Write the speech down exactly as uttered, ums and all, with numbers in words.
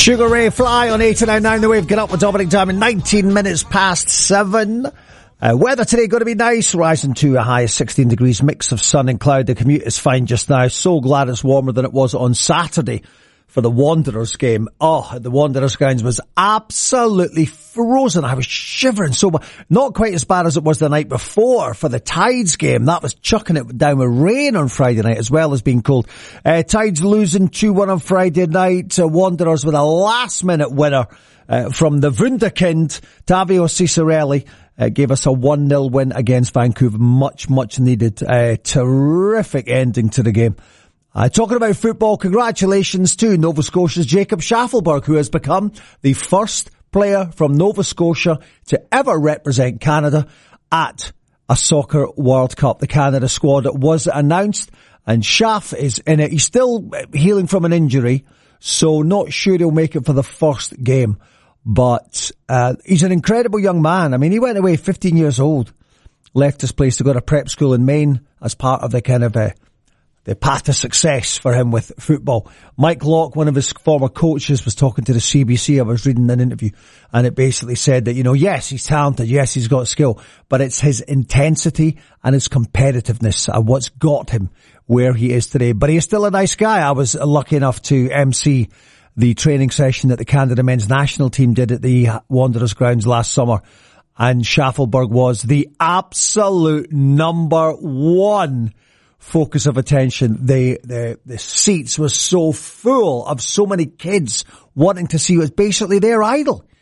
Sugar Ray Fly on eighty-nine point nine The Wave. Get up with Dominic Diamond, nineteen minutes past seven. Uh, weather today going to be nice, rising to a high of sixteen degrees, mix of sun and cloud. The commute is fine just now. So glad it's warmer than it was on Saturday for the Wanderers game. Oh, the Wanderers grounds was absolutely frozen. I was shivering so much. Not quite as bad as it was the night before for the Tides game. That was chucking it down with rain on Friday night as well as being cold. Uh, Tides losing two one on Friday night. Uh, Wanderers with a last minute winner uh, from the Wunderkind, Tavio Cicarelli. Uh, gave us a one nil win against Vancouver. Much, much needed. Uh, terrific ending to the game. Uh, talking about football, congratulations to Nova Scotia's Jacob Schaffelberg, who has become the first player from Nova Scotia to ever represent Canada at a Soccer World Cup. The Canada squad was announced, and Schaff is in it. He's still healing from an injury, so not sure he'll make it for the first game. But uh he's an incredible young man. I mean, he went away fifteen years old, left his place to go to prep school in Maine as part of the kind of uh, the path to success for him with football. Mike Locke, one of his former coaches, was talking to the C B C. I was reading an interview, and it basically said that, you know, yes, he's talented, yes, he's got skill, but it's his intensity and his competitiveness and what's got him where he is today. But he's still a nice guy. I was lucky enough to emcee the training session that the Canada men's national team did at the Wanderers grounds last summer. And Schaffelberg was the absolute number one focus of attention. The, the, the seats were so full of so many kids wanting to see. It was basically their idol.